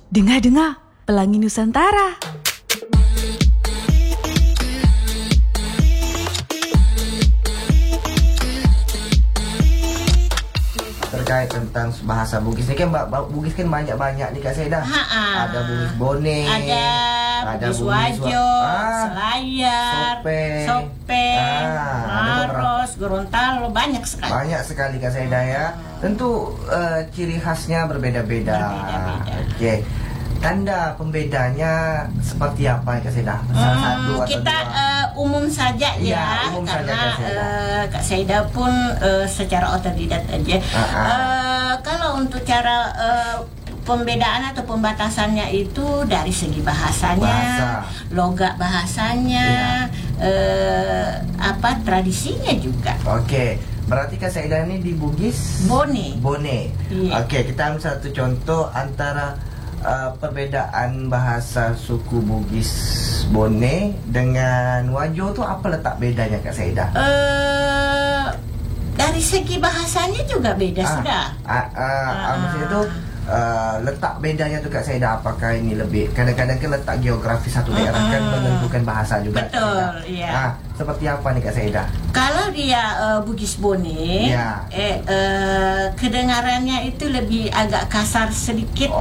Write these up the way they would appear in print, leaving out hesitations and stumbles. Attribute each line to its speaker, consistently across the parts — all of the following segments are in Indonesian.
Speaker 1: Dengar-dengar, Pelangi Nusantara.
Speaker 2: Terkait tentang bahasa Bugis ini kan Bugis kan banyak-banyak nih Kak Seda. Ada Bugis Bone,
Speaker 3: ada Bugis Wajo, Selayar, Sopeng, Maros, Gorontalo, banyak sekali.
Speaker 2: Banyak sekali Kak Seda ya. Tentu ciri khasnya berbeda-beda. Oke. Tanda pembedanya seperti apa Kak Seda? Salah satu atau
Speaker 3: kita umum saja ya,
Speaker 2: umum
Speaker 3: karena
Speaker 2: saja,
Speaker 3: Kak Seda pun secara otodidak aja. Kalau untuk cara pembedaan atau pembatasannya itu dari segi bahasanya, logat bahasanya, tradisinya juga.
Speaker 2: Oke. Berarti Kak Seda ini di Bugis
Speaker 3: Bone.
Speaker 2: Iya. Oke, kita ambil satu contoh antara perbedaan bahasa suku Bugis Bone dengan Wajo tuh apa letak bedanya Kak Seda?
Speaker 3: Dari segi bahasanya juga beda sudah.
Speaker 2: Maksudnya tuh letak bedanya tuh Kak Seda, apakah ini lebih kadang-kadang kan letak geografis satu daerah kan menentukan bahasa juga.
Speaker 3: Betul, iya.
Speaker 2: Seperti apa nih Kak Seda?
Speaker 3: Kalau dia Bugis Bone, kedengarannya itu lebih agak kasar sedikit.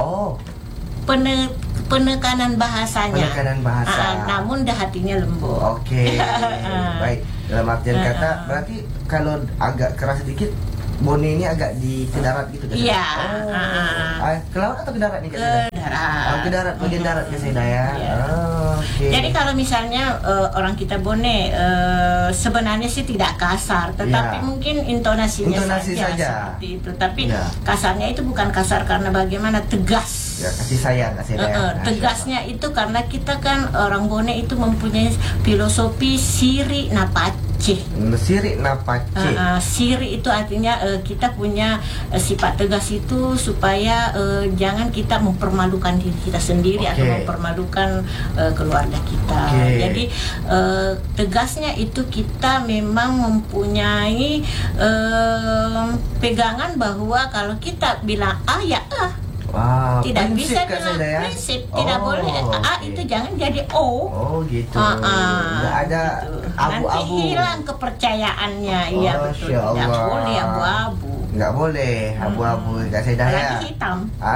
Speaker 3: Penekanan bahasanya. Namun hatinya lembut.
Speaker 2: Oke. Baik. Dalam artian kata berarti kalau agak keras sedikit Bone ini agak di ke darat gitu kan?
Speaker 3: Iya.
Speaker 2: Ke laut atau ke darat nih Kak Seda?
Speaker 3: Ke darat.
Speaker 2: Ke darat, bagian darat Kak Seda ya.
Speaker 3: Okay. Jadi kalau misalnya orang kita Bone sebenarnya sih tidak kasar, tetapi mungkin intonasi saja seperti itu. Tapi kasarnya itu bukan kasar karena bagaimana, tegas.
Speaker 2: Ya, kasih sayang Kak Seda.
Speaker 3: Tegasnya itu karena kita kan orang Bone itu mempunyai filosofi siri napace.
Speaker 2: Siri napace.
Speaker 3: Siri itu artinya kita punya sifat tegas itu supaya jangan kita mempermalukan diri kita sendiri atau mempermalukan keluarga kita. Jadi tegasnya itu kita memang mempunyai pegangan bahwa kalau kita bilang A ya A. Tidak bisa bilang prinsip, tidak boleh A itu jangan jadi O.
Speaker 2: Gitu. Nggak ada abu-abu.
Speaker 3: Nanti hilang kepercayaannya. Iya betul. Nggak boleh abu-abu.
Speaker 2: Nggak boleh abu-abu Kak Seda ya.
Speaker 3: Nanti hitam.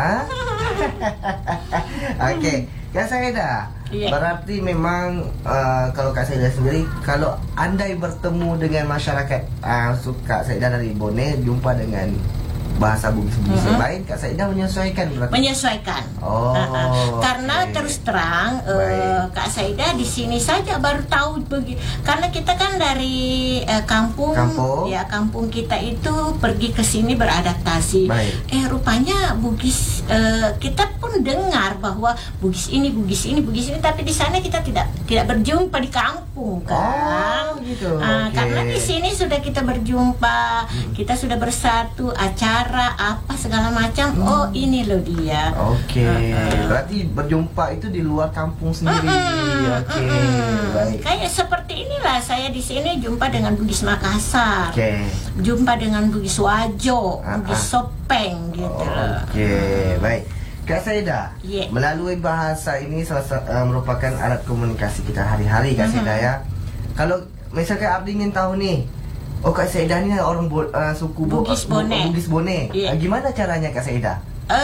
Speaker 2: Oke, Kak Seda. Berarti memang kalau Kak Seda sendiri, kalau andai bertemu dengan masyarakat Kak Seda dari Bone, jumpa dengan bahasa Bugis yang lain, Kak Seda menyesuaikan berarti? Menyesuaikan. Karena terus terang Kak Seda di sini saja baru tahu karena kita kan dari kampung kita itu pergi ke sini beradaptasi. Rupanya Bugis kita pun dengar bahwa Bugis ini, tapi di sana kita tidak berjumpa di kampung kan. Karena di sini sudah kita berjumpa, kita sudah bersatu, acara apa segala macam. Ini loh dia. Berarti berjumpa itu di luar kampung sendiri. Baik. Kayak seperti inilah saya di sini jumpa dengan Bugis Makassar, jumpa dengan Bugis Wajo, Bugis Sopeng gitu. Baik. Kak Seda, melalui bahasa ini merupakan alat komunikasi kita hari-hari Kak Seda ya. Kalau misalkan Abdi ingin tahu nih, Kak Seda ini orang suku Bugis Bone. Gimana caranya Kak Seda?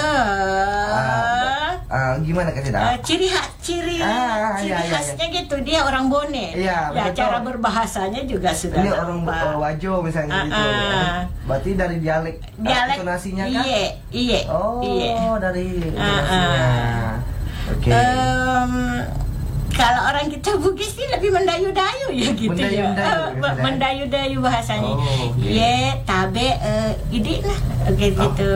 Speaker 2: Gimana Kak Seda?
Speaker 3: Ciri khasnya gitu, dia orang Bone. Cara berbahasanya juga sudah.
Speaker 2: Ini orang Wajo misalnya gitu. Berarti dari dialek intonasinya kan?
Speaker 3: Iya.
Speaker 2: Dari intonasinya.
Speaker 3: Kalau orang kita Bugis sih lebih mendayu-dayu ya gitu. Mendayu-dayu bahasanya. Tabe ini lah gitu.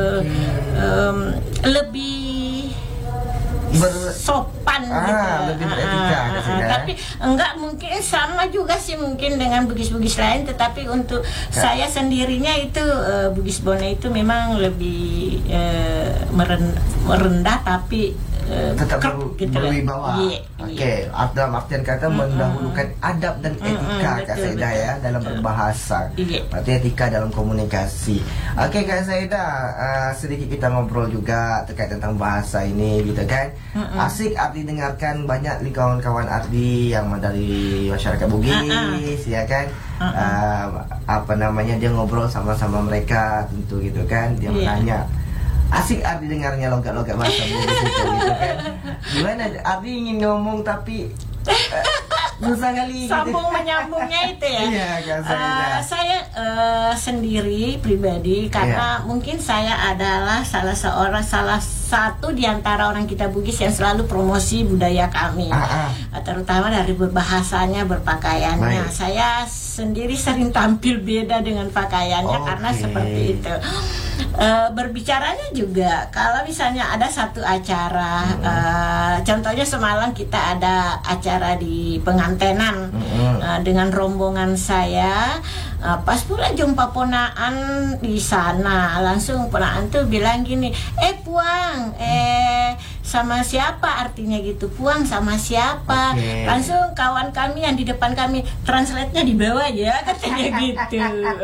Speaker 3: Lebih sopan gitu.
Speaker 2: Lebih beretika.
Speaker 3: Tapi enggak mungkin sama juga sih mungkin dengan Bugis-Bugis lain, tetapi untuk saya sendirinya itu Bugis Bone itu memang lebih merendah tapi
Speaker 2: tetap
Speaker 3: gitu lah.
Speaker 2: berwibawa. Okey, dalam artian kata mendahulukan adab dan etika Kak Saidah ya dalam berbahasa. Berarti etika dalam komunikasi. Okey Kak Saidah, sedikit kita ngobrol juga terkait tentang bahasa ini gitu kan. Asik Ardi dengarkan banyak kawan-kawan Ardi yang dari masyarakat Bugis ya kan. Apa namanya, dia ngobrol sama-sama mereka tentu gitu kan. Dia menanya, asik Ardi dengarnya logat-logat bahasa Bugis gitu kan. Gimana Ardi ingin ngomong tapi susah kali
Speaker 3: sambung gitu. Menyambungnya itu ya.
Speaker 2: Iya,
Speaker 3: saya sendiri pribadi karena mungkin saya adalah salah satu di antara orang kita Bugis yang selalu promosi budaya kami. Terutama dari berbahasanya, berpakaiannya. Saya sendiri sering tampil beda dengan pakaiannya karena seperti itu. Berbicaranya juga kalau misalnya ada satu acara, contohnya semalam kita ada acara di pengantenan dengan rombongan saya, pas pula jumpa ponaan di sana, langsung ponaan tuh bilang gini, Puang, sama siapa, artinya gitu, Puang sama siapa. Langsung kawan kami yang di depan kami, translate-nya di bawah ya, katanya gitu.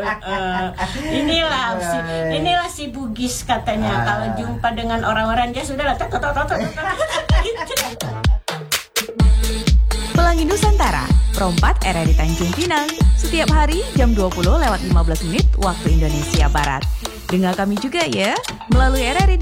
Speaker 3: Inilah si Bugis katanya. Kalau jumpa dengan orang-orang dia sudah
Speaker 1: Pelangi Nusantara, Perompat RRI Tanjung Pinang, setiap hari jam 20:15 waktu Indonesia Barat. Dengar kami juga ya melalui RRI